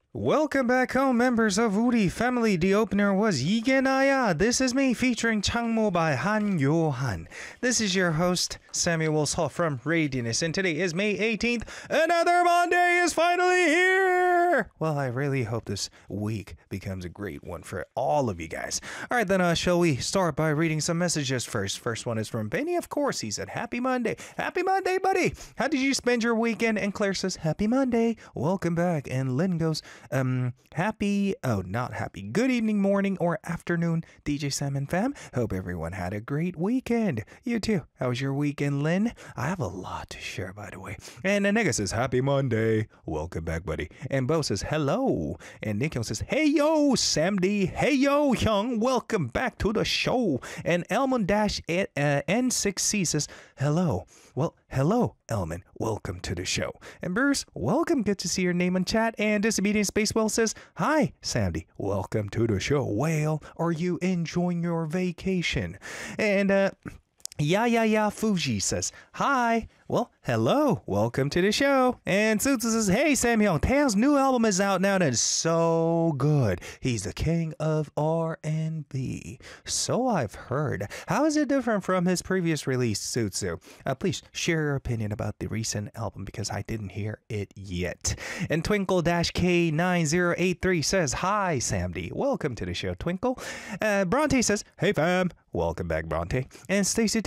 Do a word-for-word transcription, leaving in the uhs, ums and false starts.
Welcome back home, members of Woody family. The opener was 이게 나야. This is me, featuring 창모 by Han Yo-han. This is your host, Samuel Seo from Radianus, and today is May eighteenth. Another Monday is finally here! Well, I really hope this week becomes a great one for all of you guys. Alright, then uh, shall we start by reading some messages first? First one is from Benny, of course. He said, Happy Monday. Happy Monday, buddy! How did you spend your weekend? And Claire says, Happy Monday. Welcome back. And Lynn goes, Um, happy, oh, not happy. Good evening, morning, or afternoon, D J Sam and fam. Hope everyone had a great weekend. You too. How was your weekend, Lynn? I have a lot to share, by the way. And Nega says, Happy Monday. Welcome back, buddy. And Bo says, hello. And Nikhil says, hey, yo, Sam D. Hey, yo, Hyung. Welcome back to the show. And Elmon-N six C says, hello. Well, hello, Elman. Welcome to the show. And Bruce, welcome. Good to see your name on chat. And Disobedient Spacewell says, hi, Sandy. Welcome to the show. Well, are you enjoying your vacation? And, uh... Yeah, yeah, yeah, Fuji says, hi. Well, hello. Welcome to the show. And Sutsu says, hey, Samuel, Tae's new album is out now and it's so good. He's the king of R and B. So I've heard. How is it different from his previous release, Sutsu? Uh, please share your opinion about the recent album because I didn't hear it yet. And Twinkle-K nine zero eight three says, hi, Samdy. Welcome to the show, Twinkle. Uh, Bronte says, hey, fam. Welcome back, Bronte. And Stacy